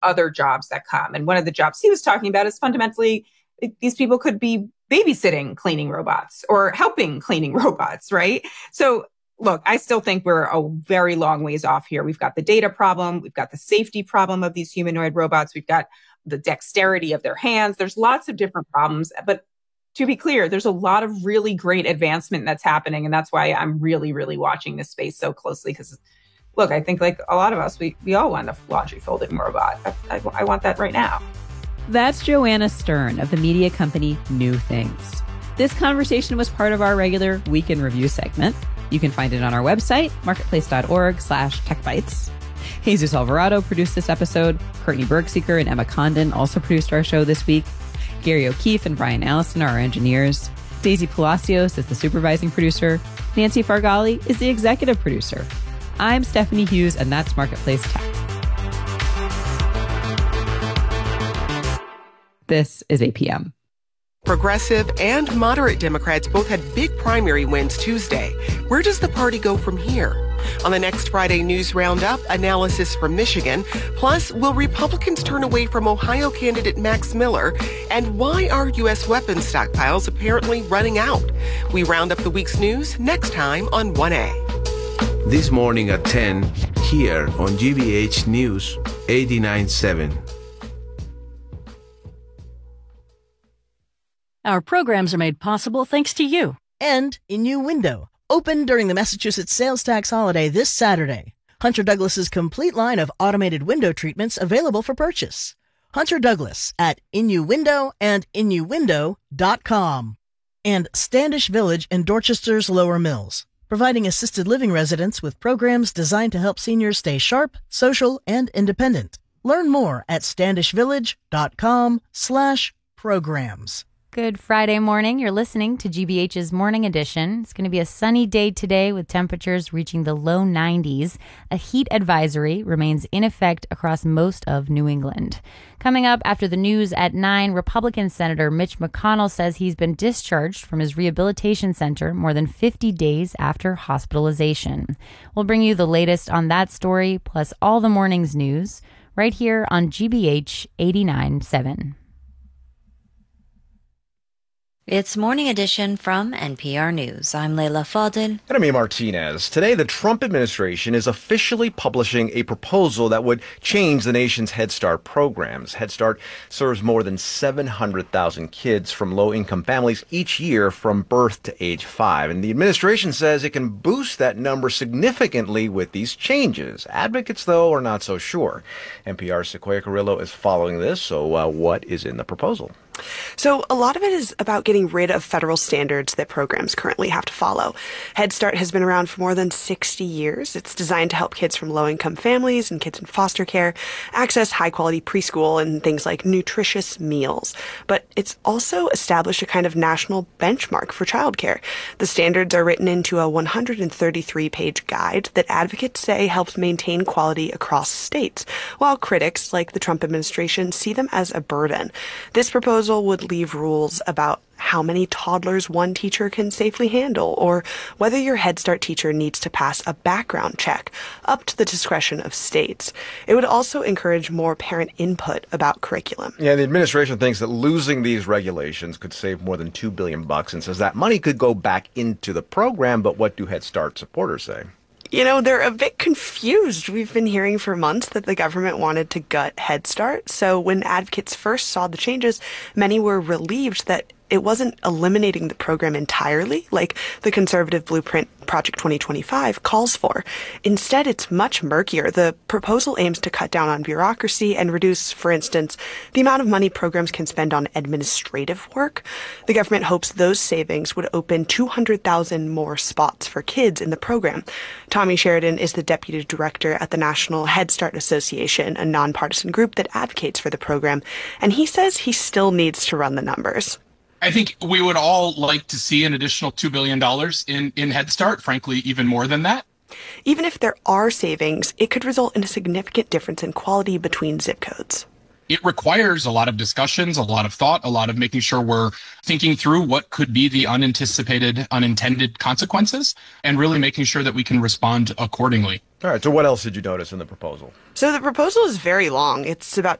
other jobs that come. And one of the jobs he was talking about is fundamentally these people could be babysitting cleaning robots or helping cleaning robots, right? So look, I still think we're a very long ways off here. We've got the data problem. We've got the safety problem of these humanoid robots. We've got the dexterity of their hands. There's lots of different problems. But to be clear, there's a lot of really great advancement that's happening. And that's why I'm really, really watching this space so closely. Because look, I think like a lot of us, we all want a laundry folding robot. I want that right now. That's Joanna Stern of the media company New Things. This conversation was part of our regular Week in Review segment. You can find it on our website, marketplace.org/techbytes. Jesus Alvarado produced this episode. Courtney Bergseeker and Emma Condon also produced our show this week. Gary O'Keefe and Brian Allison are our engineers. Daisy Palacios is the supervising producer. Nancy Fargali is the executive producer. I'm Stephanie Hughes, and that's Marketplace Tech. This is APM. Progressive and moderate Democrats both had big primary wins Tuesday. Where does the party go from here? On the next Friday News Roundup, analysis from Michigan. Plus, will Republicans turn away from Ohio candidate Max Miller? And why are U.S. weapons stockpiles apparently running out? We round up the week's news next time on 1A. This morning at 10, here on GBH News 89.7. Our programs are made possible thanks to you. And Inu Window, open during the Massachusetts sales tax holiday this Saturday. Hunter Douglas's complete line of automated window treatments available for purchase. Hunter Douglas at Inu Window and InuWindow.com. And Standish Village in Dorchester's Lower Mills, providing assisted living residents with programs designed to help seniors stay sharp, social, and independent. Learn more at standishvillage.com/programs. Good Friday morning. You're listening to GBH's Morning Edition. It's going to be a sunny day today with temperatures reaching the low 90s. A heat advisory remains in effect across most of New England. Coming up after the news at 9, Republican Senator Mitch McConnell says he's been discharged from his rehabilitation center more than 50 days after hospitalization. We'll bring you the latest on that story, plus all the morning's news, right here on GBH 89.7. It's Morning Edition from NPR News. I'm Leila Fadel. And I'm Ian Martinez. Today, the Trump administration is officially publishing a proposal that would change the nation's Head Start programs. Head Start serves more than 700,000 kids from low-income families each year from birth to age 5. And the administration says it can boost that number significantly with these changes. Advocates, though, are not so sure. NPR's Sequoia Carrillo is following this. So what is in the proposal? So a lot of it is about getting rid of federal standards that programs currently have to follow. Head Start has been around for more than 60 years. It's designed to help kids from low-income families and kids in foster care access high-quality preschool and things like nutritious meals. But it's also established a kind of national benchmark for childcare. The standards are written into a 133-page guide that advocates say helps maintain quality across states, while critics, like the Trump administration, see them as a burden. This proposal would leave rules about how many toddlers one teacher can safely handle, or whether your Head Start teacher needs to pass a background check, up to the discretion of states. It would also encourage more parent input about curriculum. Yeah, the administration thinks that losing these regulations could save more than $2 billion and says that money could go back into the program. But what do Head Start supporters say? You know, they're a bit confused. We've been hearing for months that the government wanted to gut Head Start. So when advocates first saw the changes, many were relieved that it wasn't eliminating the program entirely, like the conservative blueprint Project 2025 calls for. Instead, it's much murkier. The proposal aims to cut down on bureaucracy and reduce, for instance, the amount of money programs can spend on administrative work. The government hopes those savings would open 200,000 more spots for kids in the program. Tommy Sheridan is the deputy director at the National Head Start Association, a nonpartisan group that advocates for the program, and he says he still needs to run the numbers. I think we would all like to see an additional $2 billion in Head Start, frankly, even more than that. Even if there are savings, it could result in a significant difference in quality between zip codes. It requires a lot of discussions, a lot of thought, a lot of making sure we're thinking through what could be the unanticipated, unintended consequences, and really making sure that we can respond accordingly. All right. So what else did you notice in the proposal? So the proposal is very long. It's about